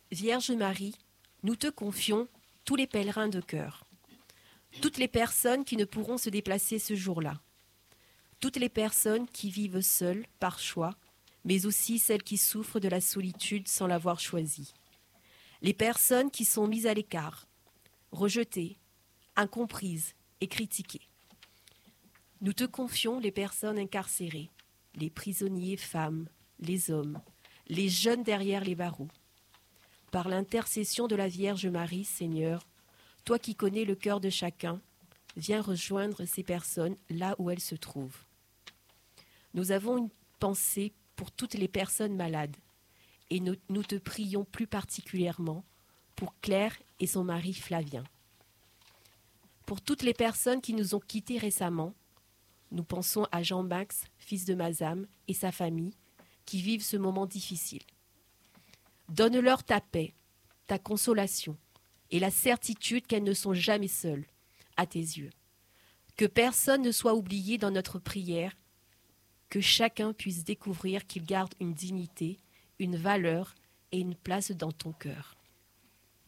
Vierge Marie, nous te confions tous les pèlerins de cœur, toutes les personnes qui ne pourront se déplacer ce jour-là, toutes les personnes qui vivent seules par choix, mais aussi celles qui souffrent de la solitude sans l'avoir choisie, les personnes qui sont mises à l'écart, rejetées, incomprises et critiquées. Nous te confions les personnes incarcérées, les prisonniers femmes, les hommes, les jeunes derrière les barreaux. Par l'intercession de la Vierge Marie, Seigneur, toi qui connais le cœur de chacun, viens rejoindre ces personnes là où elles se trouvent. Nous avons une pensée pour toutes les personnes malades et nous te prions plus particulièrement pour Claire et son mari Flavien. Pour toutes les personnes qui nous ont quittés récemment, nous pensons à Jean-Max, fils de Mazam, et sa famille, qui vivent ce moment difficile. Donne-leur ta paix, ta consolation et la certitude qu'elles ne sont jamais seules, à tes yeux. Que personne ne soit oublié dans notre prière, que chacun puisse découvrir qu'il garde une dignité, une valeur et une place dans ton cœur.